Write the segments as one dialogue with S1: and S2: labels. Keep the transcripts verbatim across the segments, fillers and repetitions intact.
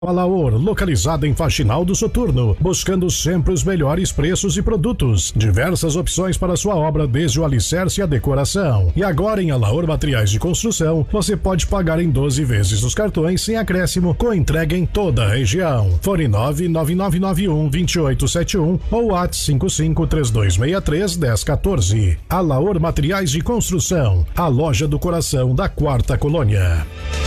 S1: A Laor, localizada em Faxinal do Soturno, buscando sempre os melhores preços e produtos. Diversas opções para sua obra, desde o alicerce e a decoração. E agora em Alaor Materiais de Construção, você pode pagar em doze vezes nos cartões sem acréscimo, com entrega em toda a região. Fone nove nove nove nove um dois oito sete um ou WhatsApp cinco cinco três dois seis três um zero um quatro. Alaor Materiais de Construção, a loja do coração da Quarta Colônia.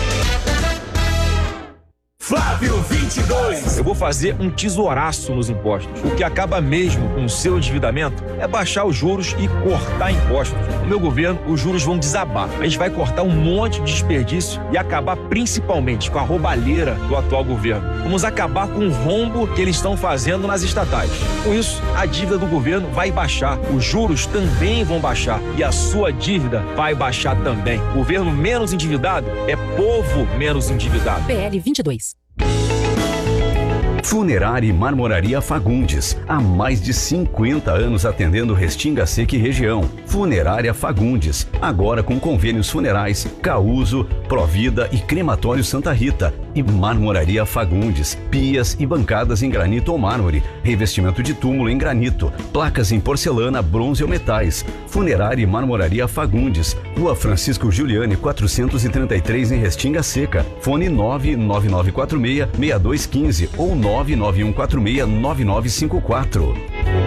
S2: Flávio vinte e dois.
S3: Eu vou fazer um tesouraço nos impostos. O que acaba mesmo com o seu endividamento é baixar os juros e cortar impostos. No meu governo, os juros vão desabar. A gente vai cortar um monte de desperdício e acabar principalmente com a roubalheira do atual governo. Vamos acabar com o rombo que eles estão fazendo nas estatais. Com isso, a dívida do governo vai baixar, os juros também vão baixar e a sua dívida vai baixar também. Governo menos endividado é povo menos endividado.
S4: P L vinte e dois.
S5: Funerária e Marmoraria Fagundes, há mais de cinquenta anos atendendo Restinga Seca e região. Funerária Fagundes, agora com convênios funerais, Causo, Provida e Crematório Santa Rita. E Marmoraria Fagundes, pias e bancadas em granito ou mármore, revestimento de túmulo em granito, placas em porcelana, bronze ou metais. Funerária e Marmoraria Fagundes, Rua Francisco Giuliani, quatrocentos e trinta e três em Restinga Seca. Fone nove nove nove quatro seis seis dois um cinco ou nove nove um quatro seis nove nove cinco quatro.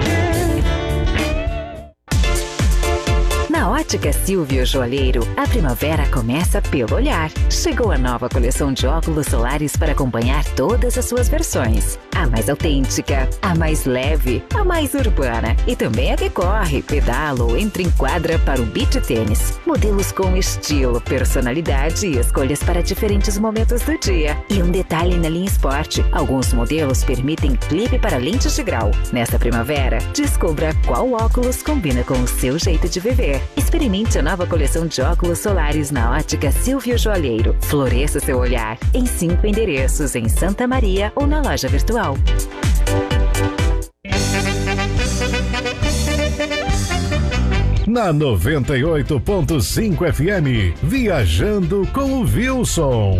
S4: Na Ótica Silvio Joalheiro, a primavera começa pelo olhar. Chegou a nova coleção de óculos solares para acompanhar todas as suas versões. A mais autêntica, a mais leve, a mais urbana e também a que corre, pedala ou entra em quadra para o beach tênis. Modelos com estilo, personalidade e escolhas para diferentes momentos do dia. E um detalhe na linha Sport, alguns modelos permitem clipe para lentes de grau. Nesta primavera, descubra qual óculos combina com o seu jeito de viver. Experimente a nova coleção de óculos solares na Ótica Silvio Joalheiro. Floresça seu olhar em cinco endereços em Santa Maria ou na loja virtual.
S1: Na noventa e oito ponto cinco F M, Viajando com o Wilson.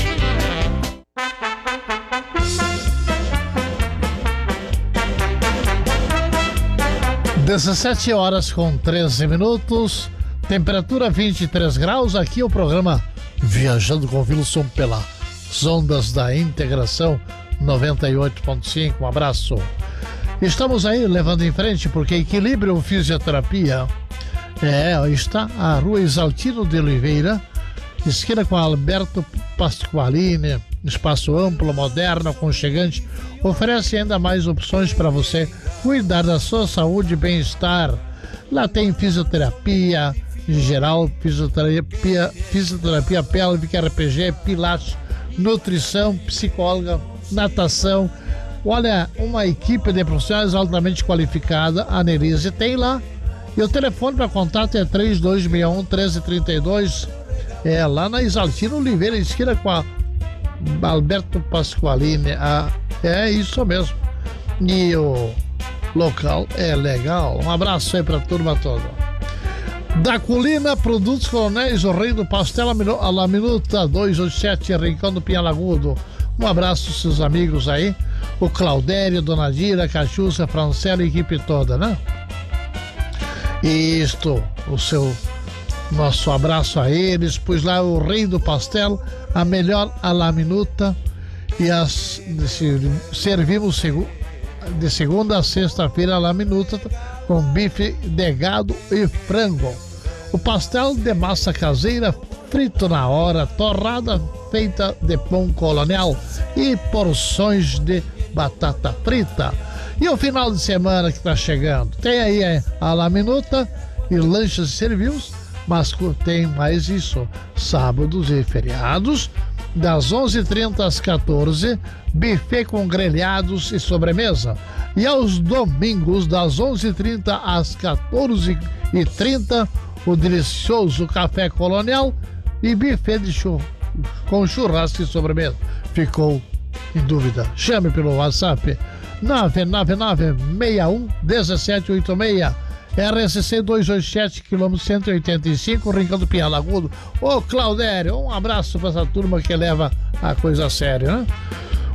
S6: dezessete horas com treze minutos, temperatura vinte e três graus. Aqui é o programa Viajando com o Wilson pelas ondas da Integração noventa e oito ponto cinco. Um abraço. Estamos aí levando em frente porque Equilíbrio Fisioterapia é, está a Rua Exaltino de Oliveira, esquina com Alberto Pasqualini. Espaço amplo, moderno, aconchegante, oferece ainda mais opções para você cuidar da sua saúde e bem-estar. Lá tem fisioterapia em geral, fisioterapia, fisioterapia pélvica, R P G, pilates, nutrição, psicóloga, natação. Olha, uma equipe de profissionais altamente qualificada, a Nerise tem lá. E o telefone para contato é três dois seis um, um três três dois. É lá na Exaltino Oliveira, esquina com a Alberto Pasqualini. Ah, é isso mesmo. E o local é legal. Um abraço aí pra turma toda. Da Colina, Produtos Coronéis, o Rei do Pastel, a La Minuta, dois oito sete, Rincão do Pinhalagudo. Um abraço, seus amigos aí. O Claudério, Dona Dira, Cachuça, Francela e equipe toda, né? Isto, o seu nosso abraço a eles, pois lá o Rei do Pastel, a melhor a La Minuta, e as servimos de segunda a sexta-feira a La Minuta com bife de gado e frango. O pastel de massa caseira, frito na hora, torrada feita de pão colonial e porções de batata frita. E o final de semana que está chegando, tem aí é, a La Minuta e lanches e serviços. Mas tem mais isso, sábados e feriados, das onze e trinta às quatorze, buffet com grelhados e sobremesa. E aos domingos, das onze e trinta às quatorze e trinta, o delicioso café colonial e buffet de churro, com churrasco e sobremesa. Ficou em dúvida? Chame pelo WhatsApp nove nove nove, seis um, um sete oito seis. R S C duzentos e oitenta e sete, quilômetro cento e oitenta e cinco, Rincão do Pinhalagudo. Ô, Claudério, um abraço para essa turma que leva a coisa a sério, né?